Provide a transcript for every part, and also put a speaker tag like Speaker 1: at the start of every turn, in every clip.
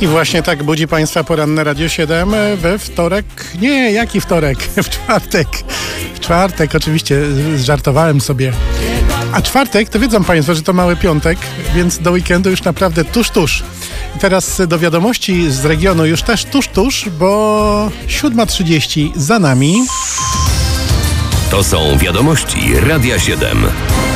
Speaker 1: I właśnie tak budzi Państwa poranne Radio 7 we wtorek. Nie, jaki wtorek? W czwartek. W czwartek, oczywiście, żartowałem sobie. A czwartek, to wiedzą Państwo, że to mały piątek, więc do weekendu już naprawdę tuż. I teraz do wiadomości z regionu już też tuż, bo 7:30 za nami.
Speaker 2: To są wiadomości Radia 7.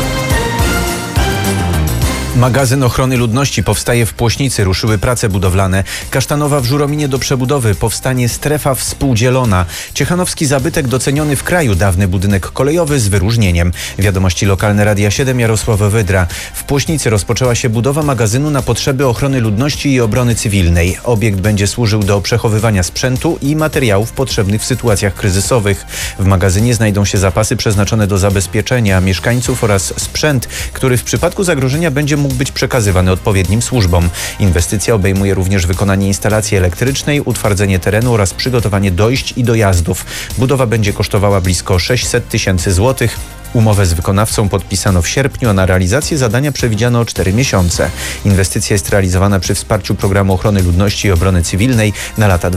Speaker 3: Magazyn Ochrony Ludności powstaje w Płośnicy, ruszyły prace budowlane. Kasztanowa w Żurominie do przebudowy, powstanie strefa współdzielona. Ciechanowski zabytek doceniony w kraju, dawny budynek kolejowy z wyróżnieniem. Wiadomości lokalne Radia 7, Jarosław Wydra. W Płośnicy rozpoczęła się budowa magazynu na potrzeby ochrony ludności i obrony cywilnej. Obiekt będzie służył do przechowywania sprzętu i materiałów potrzebnych w sytuacjach kryzysowych. W magazynie znajdą się zapasy przeznaczone do zabezpieczenia mieszkańców oraz sprzęt, który w przypadku zagrożenia będzie mógł być przekazywany odpowiednim służbom. Inwestycja obejmuje również wykonanie instalacji elektrycznej, utwardzenie terenu oraz przygotowanie dojść i dojazdów. Budowa będzie kosztowała blisko 600 000 złotych. Umowę z wykonawcą podpisano w sierpniu, a na realizację zadania przewidziano 4 miesiące. Inwestycja jest realizowana przy wsparciu Programu Ochrony Ludności i Obrony Cywilnej na lata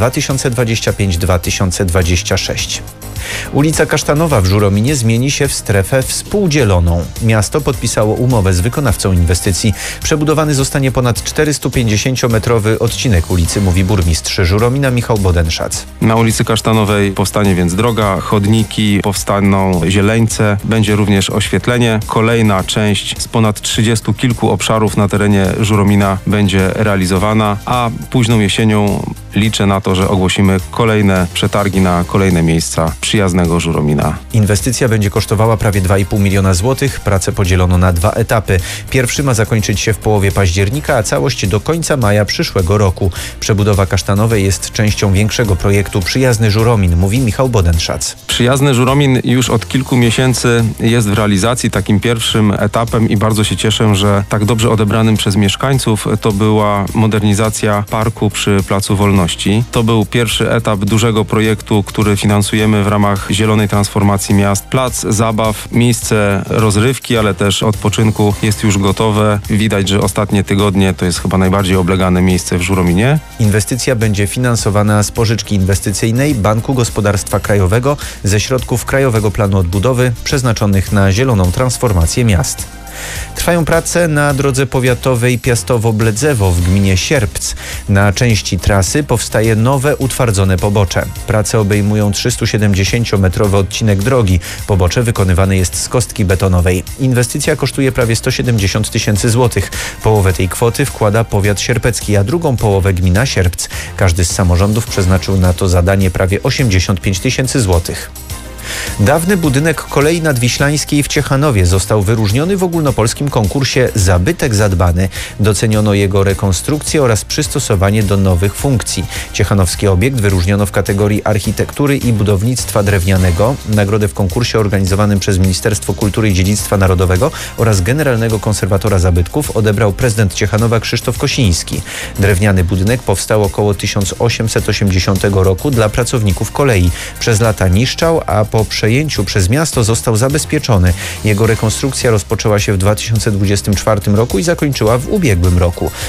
Speaker 3: 2025-2026. Ulica Kasztanowa w Żurominie zmieni się w strefę współdzieloną. Miasto podpisało umowę z wykonawcą inwestycji. Przebudowany zostanie ponad 450-metrowy odcinek ulicy, mówi burmistrz Żuromina Michał Bodenszac.
Speaker 4: Na ulicy Kasztanowej powstanie więc droga, chodniki, powstaną zieleńce, będzie również oświetlenie. Kolejna część z ponad 30 kilku obszarów na terenie Żuromina będzie realizowana, a późną jesienią liczę na to, że ogłosimy kolejne przetargi na kolejne miejsca przyjaznego Żuromina.
Speaker 3: Inwestycja będzie kosztowała prawie 2,5 miliona złotych. Pracę podzielono na 2 etapy. Pierwszy ma zakończyć się w połowie października, a całość do końca maja przyszłego roku. Przebudowa Kasztanowej jest częścią większego projektu Przyjazny Żuromin, mówi Michał Bodenszac.
Speaker 4: Przyjazny Żuromin już od kilku miesięcy jest w realizacji takim pierwszym etapem i bardzo się cieszę, że tak dobrze odebranym przez mieszkańców to była modernizacja parku przy Placu Wolności. To był pierwszy etap dużego projektu, który finansujemy w ramach zielonej transformacji miast. Plac zabaw, miejsce rozrywki, ale też odpoczynku jest już gotowe. Widać, że ostatnie tygodnie to jest chyba najbardziej oblegane miejsce w Żurominie.
Speaker 3: Inwestycja będzie finansowana z pożyczki inwestycyjnej Banku Gospodarstwa Krajowego ze środków Krajowego Planu Odbudowy przeznaczonych na zieloną transformację miast. Trwają prace na drodze powiatowej Piastowo-Bledzewo w gminie Sierpc. Na części trasy powstaje nowe utwardzone pobocze. Prace obejmują 370-metrowy odcinek drogi. Pobocze wykonywane jest z kostki betonowej. Inwestycja kosztuje prawie 170 000 złotych. Połowę tej kwoty wkłada powiat sierpecki, a drugą połowę gmina Sierpc. Każdy z samorządów przeznaczył na to zadanie prawie 85 000 złotych. Dawny budynek kolei nadwiślańskiej w Ciechanowie został wyróżniony w ogólnopolskim konkursie Zabytek Zadbany. Doceniono jego rekonstrukcję oraz przystosowanie do nowych funkcji. Ciechanowski obiekt wyróżniono w kategorii architektury i budownictwa drewnianego. Nagrodę w konkursie organizowanym przez Ministerstwo Kultury i Dziedzictwa Narodowego oraz Generalnego Konserwatora Zabytków odebrał prezydent Ciechanowa Krzysztof Kosiński. Drewniany budynek powstał około 1880 roku dla pracowników kolei. Przez lata niszczał, a po przejęciu przez miasto został zabezpieczony. Jego rekonstrukcja rozpoczęła się w 2024 roku i zakończyła w ubiegłym roku.